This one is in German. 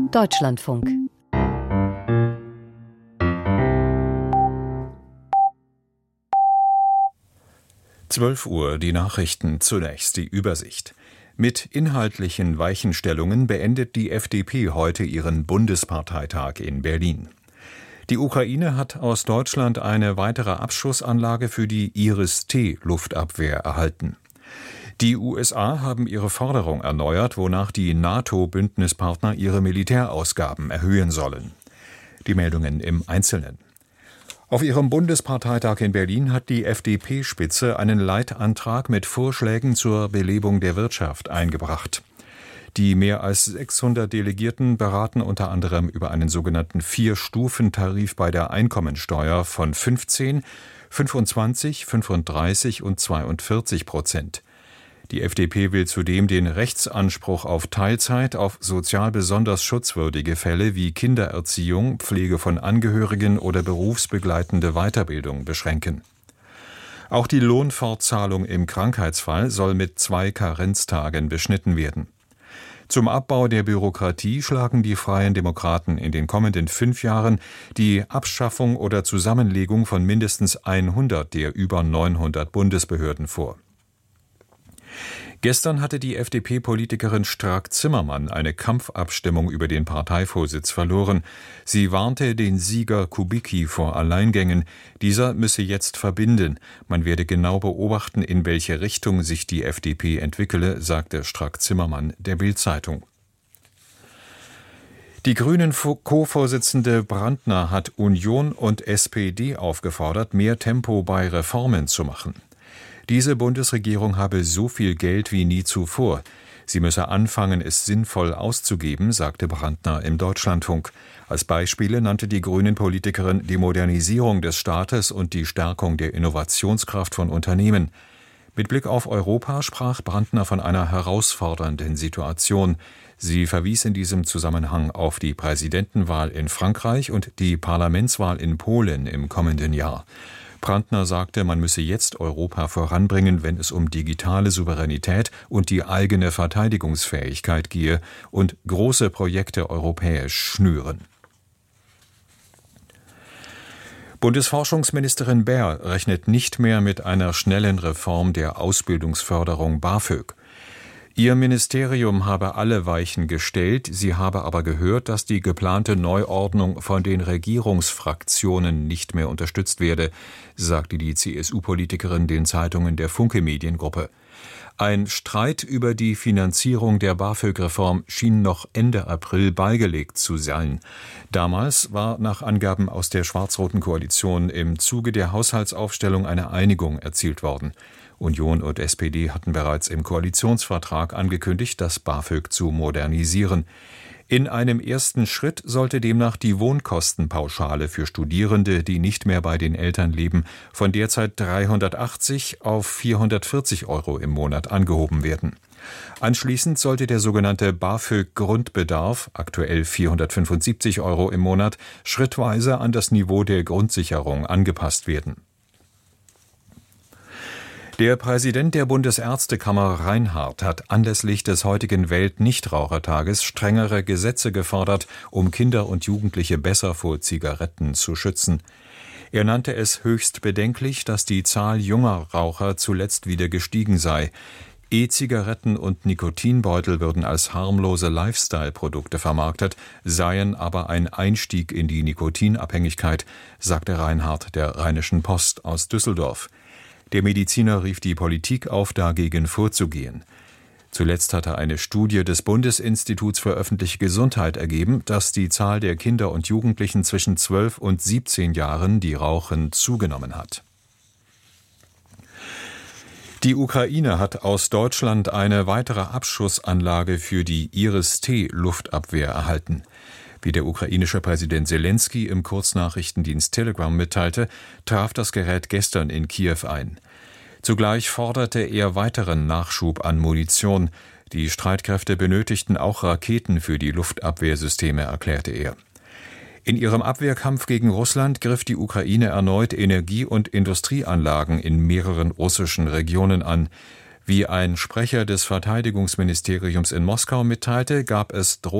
Deutschlandfunk. Uhr, die Nachrichten, zunächst die Übersicht. Mit inhaltlichen Weichenstellungen beendet die FDP heute ihren Bundesparteitag in Berlin. Die Ukraine hat aus Deutschland eine weitere Abschussanlage für die Iris-T-Luftabwehr erhalten. Die USA haben ihre Forderung erneuert, wonach die NATO-Bündnispartner ihre Militärausgaben erhöhen sollen. Die Meldungen im Einzelnen. Auf ihrem Bundesparteitag in Berlin hat die FDP-Spitze einen Leitantrag mit Vorschlägen zur Belebung der Wirtschaft eingebracht. Die mehr als 600 Delegierten beraten unter anderem über einen sogenannten 4-Stufen-Tarif bei der Einkommensteuer von 15, 25, 35 und 42%. Die FDP will zudem den Rechtsanspruch auf Teilzeit auf sozial besonders schutzwürdige Fälle wie Kindererziehung, Pflege von Angehörigen oder berufsbegleitende Weiterbildung beschränken. Auch die Lohnfortzahlung im Krankheitsfall soll mit 2 Karenztagen beschnitten werden. Zum Abbau der Bürokratie schlagen die Freien Demokraten in den kommenden 5 Jahren die Abschaffung oder Zusammenlegung von mindestens 100 der über 900 Bundesbehörden vor. Gestern hatte die FDP-Politikerin Strack-Zimmermann eine Kampfabstimmung über den Parteivorsitz verloren. Sie warnte den Sieger Kubicki vor Alleingängen. Dieser müsse jetzt verbinden. Man werde genau beobachten, in welche Richtung sich die FDP entwickele, sagte Strack-Zimmermann der Bild-Zeitung. Die Grünen-Co-Vorsitzende Brandner hat Union und SPD aufgefordert, mehr Tempo bei Reformen zu machen. Diese Bundesregierung habe so viel Geld wie nie zuvor. Sie müsse anfangen, es sinnvoll auszugeben, sagte Brandner im Deutschlandfunk. Als Beispiele nannte die Grünen-Politikerin die Modernisierung des Staates und die Stärkung der Innovationskraft von Unternehmen. Mit Blick auf Europa sprach Brandner von einer herausfordernden Situation. Sie verwies in diesem Zusammenhang auf die Präsidentenwahl in Frankreich und die Parlamentswahl in Polen im kommenden Jahr. Brandner sagte, man müsse jetzt Europa voranbringen, wenn es um digitale Souveränität und die eigene Verteidigungsfähigkeit gehe und große Projekte europäisch schnüren. Bundesforschungsministerin Baer rechnet nicht mehr mit einer schnellen Reform der Ausbildungsförderung BAföG. Ihr Ministerium habe alle Weichen gestellt, sie habe aber gehört, dass die geplante Neuordnung von den Regierungsfraktionen nicht mehr unterstützt werde, sagte die CSU-Politikerin den Zeitungen der Funke Mediengruppe. Ein Streit über die Finanzierung der BAföG-Reform schien noch Ende April beigelegt zu sein. Damals war nach Angaben aus der schwarz-roten Koalition im Zuge der Haushaltsaufstellung eine Einigung erzielt worden. Union und SPD hatten bereits im Koalitionsvertrag angekündigt, das BAföG zu modernisieren. In einem ersten Schritt sollte demnach die Wohnkostenpauschale für Studierende, die nicht mehr bei den Eltern leben, von derzeit 380 auf 440 € im Monat angehoben werden. Anschließend sollte der sogenannte BAföG-Grundbedarf, aktuell 475 € im Monat, schrittweise an das Niveau der Grundsicherung angepasst werden. Der Präsident der Bundesärztekammer Reinhardt hat anlässlich des heutigen Welt-Nichtrauchertages strengere Gesetze gefordert, um Kinder und Jugendliche besser vor Zigaretten zu schützen. Er nannte es höchst bedenklich, dass die Zahl junger Raucher zuletzt wieder gestiegen sei. E-Zigaretten und Nikotinbeutel würden als harmlose Lifestyle-Produkte vermarktet, seien aber ein Einstieg in die Nikotinabhängigkeit, sagte Reinhardt der Rheinischen Post aus Düsseldorf. Der Mediziner rief die Politik auf, dagegen vorzugehen. Zuletzt hatte eine Studie des Bundesinstituts für öffentliche Gesundheit ergeben, dass die Zahl der Kinder und Jugendlichen zwischen 12 und 17 Jahren, die rauchen, zugenommen hat. Die Ukraine hat aus Deutschland eine weitere Abschussanlage für die Iris-T-Luftabwehr erhalten. Wie der ukrainische Präsident Selenskyj im Kurznachrichtendienst Telegram mitteilte, traf das Gerät gestern in Kiew ein. Zugleich forderte er weiteren Nachschub an Munition. Die Streitkräfte benötigten auch Raketen für die Luftabwehrsysteme, erklärte er. In ihrem Abwehrkampf gegen Russland griff die Ukraine erneut Energie- und Industrieanlagen in mehreren russischen Regionen an. Wie ein Sprecher des Verteidigungsministeriums in Moskau mitteilte, gab es